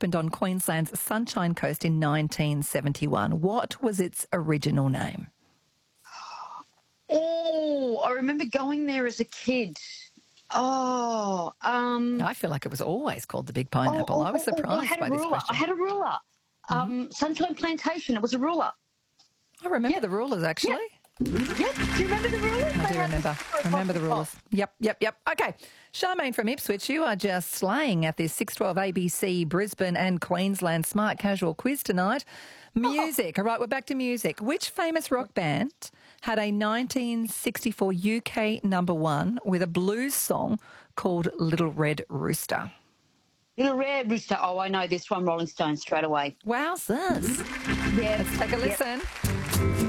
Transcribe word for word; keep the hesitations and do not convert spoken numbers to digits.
opened on Queensland's Sunshine Coast in nineteen seventy-one. What was its original name? Oh, I remember going there as a kid. Oh, um... I feel like it was always called the Big Oh, Pineapple. oh, I was oh, oh, surprised I had by a this ruler. question. I had a ruler. Mm-hmm. Um, Sunshine Plantation. It was a ruler. I remember Yep. the rulers, actually. Yep. Yep. Do you remember the rulers? I do remember. Remember the rulers. Yep, yep, yep. Okay. Charmaine from Ipswich, you are just slaying at this six twelve A B C Brisbane and Queensland Smart Casual quiz tonight. Music. All right, we're back to music. Which famous rock band had a nineteen sixty-four U K number one with a blues song called Little Red Rooster? Little Red Rooster. Oh, I know this one, Rolling Stones, straight away. Wowzers. Yeah. Let's take a listen.